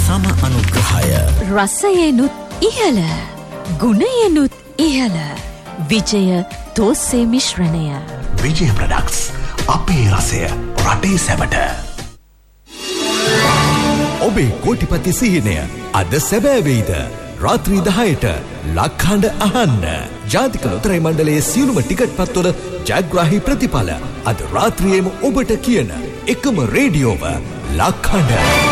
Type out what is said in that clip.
සම අනුග්‍රහය. රසයෙනුත් ඉහළ, ගුණයෙනුත් ඉහළ. විජය තෝස්සේ මිශ්‍රණය. විජය ප්‍රොඩක්ට්ස්. අපේ රසය රටේ සැමට. ඔබේ කෝටිපති සිහිනය අද සැබෑ වෙයිද? රාත්‍රී 10ට ලක්හඬ අහන්න. ජාතික ලොතරැයි මණ්ඩලයේ සියලුම ටිකට් පත්වල ජයග්‍රාහී ප්‍රතිඵල අද රාත්‍රියේම ඔබට කියන එකම රේඩියෝව ලක්හඬ.